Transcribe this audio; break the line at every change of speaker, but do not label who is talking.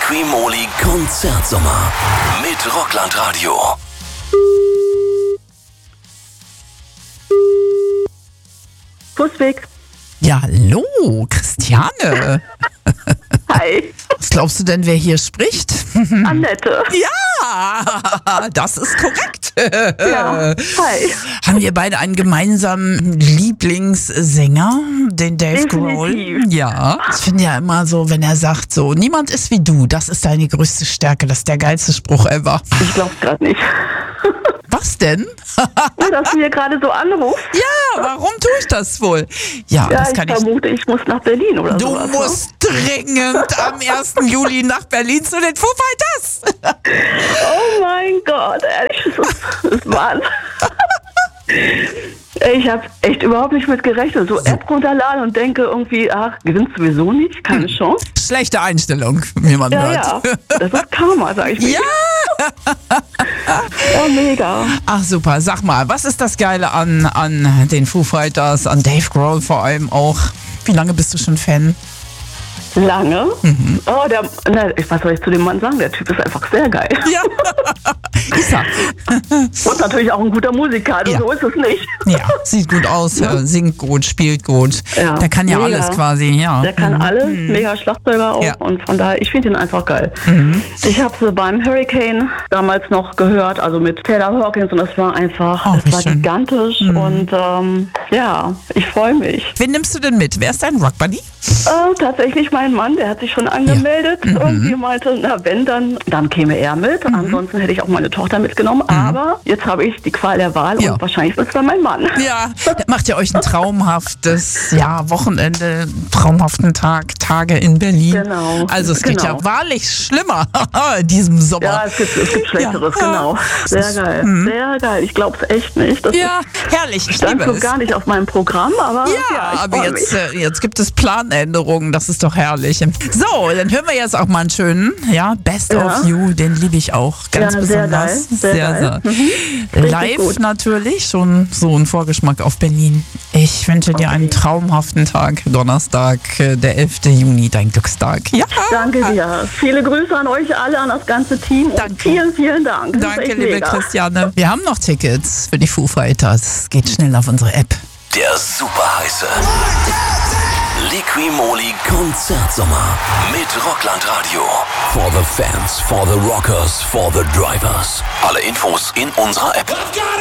Liqui-Moly Konzertsommer mit Rockland-Radio.
Fußweg.
Ja, hallo, Christiane.
Hi.
Was glaubst du denn, wer hier spricht?
Annette.
Ja, das ist korrekt.
Ja. Hi.
Haben wir beide einen gemeinsamen Lieblingssänger, den Dave Grohl?
Definitiv.
Ja. Ich finde ja immer so, wenn er sagt so, niemand ist wie du, das ist deine größte Stärke, das ist der geilste Spruch ever.
Ich glaub's gerade nicht.
Was denn?
Ja, dass du hier gerade so anrufst.
Ja, warum tue ich das wohl? Ja,
Ja,
das
ich
kann ich.
vermute, ich muss nach Berlin oder
Du
sowas.
musst dringend am 1. Juli nach Berlin zu den Foo Fighters.
Oh mein Gott, ehrlich, das ist Wahnsinn. Ich habe echt überhaupt nicht mit gerechnet. So App runterladen und denke irgendwie, ach, gewinnst sowieso nicht, keine Chance.
Schlechte Einstellung, wie man
Ja,
hört.
ja, das ist Karma, sag ich mir.
Ja!
Ja, mega.
Ach super, sag mal, was ist das Geile an den Foo Fighters, an Dave Grohl vor allem auch? Wie lange bist du schon Fan?
Lange. Oh, was soll ich zu dem Mann sagen? Der Typ ist einfach sehr geil.
Ja, ist er.
Und natürlich auch ein guter Musiker, also
Ja.
so ist es nicht.
Ja, sieht gut aus, singt gut, spielt gut.
Ja,
Der kann ja
mega.
alles quasi, ja.
Der kann alles, mega Schlagzeuger auch
Ja.
und von daher, ich finde ihn einfach geil. Ich habe sie beim Hurricane damals noch gehört, also mit Taylor Hawkins und das war einfach,
Oh,
das
wie
war
schön.
gigantisch und ja, ich freue mich.
Wen nimmst du denn mit? Wer ist dein Rockbuddy?
Tatsächlich mein Mann, der hat sich schon angemeldet und die meinte, na wenn, dann käme er mit. Ansonsten hätte ich auch meine Tochter mitgenommen, aber jetzt habe ich die Qual der Wahl
Ja.
und wahrscheinlich wird es dann mein Mann.
Ja, macht ihr euch ein traumhaftes Wochenende, traumhaften Tage in Berlin.
Genau.
Also es geht ja
Genau.
wahrlich schlimmer in diesem Sommer.
Ja, es gibt Schlechteres,
Ja.
genau. Sehr geil, sehr geil. Ich glaube es echt nicht. Das
Ja, herrlich, ich
stand
liebe
so
es.
gar nicht auf meinem Programm, aber
Ja,
ich
aber
freu mich.
jetzt gibt es Planänderungen, das ist doch herrlich. So, dann hören wir jetzt auch mal einen schönen, Best
Ja.
of You, den liebe ich auch ganz
Ja, sehr
besonders.
geil, sehr geil. Richtig
Live
gut.
natürlich, schon so ein Vorgeschmack auf Berlin. Ich wünsche dir einen traumhaften Tag, Donnerstag, der 11. Juni, dein Glückstag. Ja,
Danke dir. Viele Grüße an euch alle, an das ganze Team.
Danke.
Und vielen, vielen Dank. Das ist
danke,
echt
liebe
mega.
Christiane. Wir haben noch Tickets für die Foo Fighters. Geht schnell auf unsere App.
Der superheiße Liqui-Moly Konzertsommer mit Rockland-Radio. For the fans, for the rockers, for the drivers. Alle Infos in unserer App.